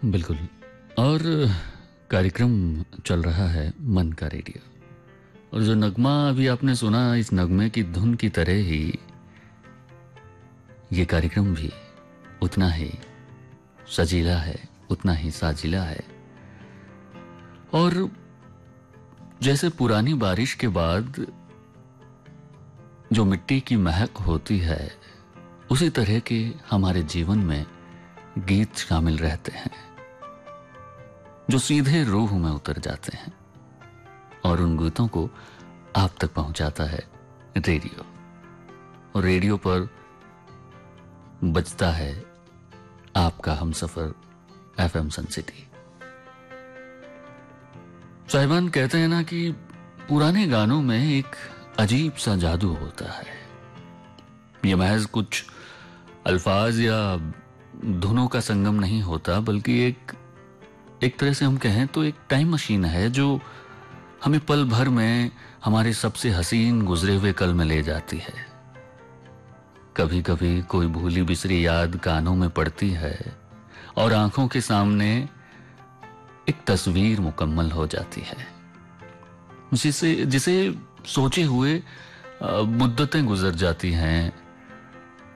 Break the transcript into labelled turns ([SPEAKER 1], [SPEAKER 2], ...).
[SPEAKER 1] बिल्कुल। और कार्यक्रम चल रहा है मन का रेडियो। और जो नगमा अभी आपने सुना, इस नगमे की धुन की तरह ही ये कार्यक्रम भी उतना ही सजीला है, उतना ही साजिला है। और जैसे पुरानी बारिश के बाद जो मिट्टी की महक होती है, उसी तरह के हमारे जीवन में गीत शामिल रहते हैं जो सीधे रूह में उतर जाते हैं और उन गीतों को आप तक पहुंचाता है रेडियो। और रेडियो पर बजता है आपका हमसफर एफएम सन सिटी। साहिबान कहते हैं ना कि पुराने गानों में एक अजीब सा जादू होता है। ये महज कुछ अल्फाज या धुनों का संगम नहीं होता, बल्कि एक तरह से हम कहें तो एक टाइम मशीन है जो हमें पल भर में हमारे सबसे हसीन गुजरे हुए कल में ले जाती है। कभी कभी कोई भूली बिसरी याद कानों में पड़ती है और आंखों के सामने एक तस्वीर मुकम्मल हो जाती है, जिसे जिसे सोचे हुए मुद्दतें गुजर जाती हैं,